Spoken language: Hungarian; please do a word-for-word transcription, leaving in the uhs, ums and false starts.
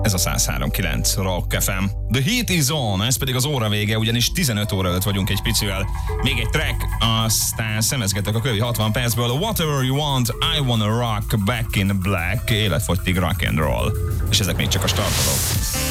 Ez a száz három kilenc Rock ef em. The Heat is on, ez pedig az óra vége, ugyanis tizenöt óra előtt vagyunk egy picivel. Még egy track, aztán szemezgetek a kövi hatvan percből. Whatever you want, I wanna rock, Back in Black, életfogytig rock and roll. És ezek még csak a startolók.